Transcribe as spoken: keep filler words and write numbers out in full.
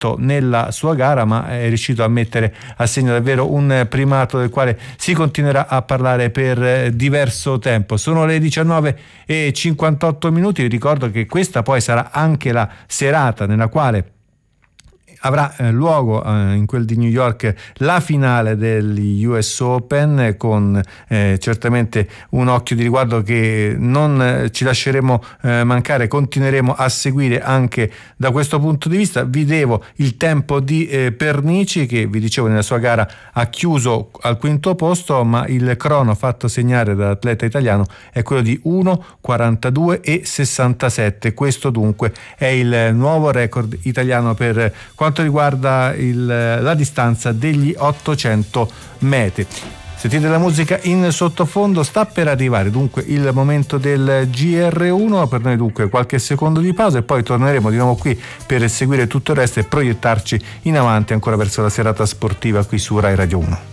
nella sua gara, ma è riuscito a mettere a segno davvero un primato del quale si continuerà a parlare per diverso tempo. Sono le diciannove e cinquantotto minuti. Vi ricordo che questa poi sarà anche la serata nella quale avrà eh, luogo eh, in quel di New York la finale degli U S Open, con eh, certamente un occhio di riguardo che non eh, ci lasceremo eh, mancare, continueremo a seguire anche da questo punto di vista. Vi devo il tempo di eh, Pernici, che vi dicevo nella sua gara ha chiuso al quinto posto, ma il crono fatto segnare dall'atleta italiano è quello di uno quarantadue e sessantasette. Questo dunque è il nuovo record italiano per quanto riguarda il, la distanza degli ottocento metri. Sentite la musica in sottofondo, sta per arrivare dunque il momento del G R uno, per noi dunque qualche secondo di pausa e poi torneremo di nuovo qui per seguire tutto il resto e proiettarci in avanti ancora verso la serata sportiva qui su Rai Radio uno.